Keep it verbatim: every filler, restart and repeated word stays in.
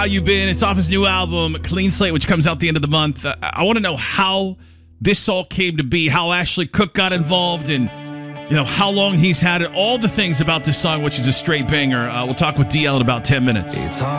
How You Been? It's off his new album, Clean Slate, which comes out the end of the month. Uh, I want to know how this all came to be, how Ashley Cook got involved, and you know how long he's had it. All the things about this song, which is a straight banger. Uh, we'll talk with D L in about ten minutes. It's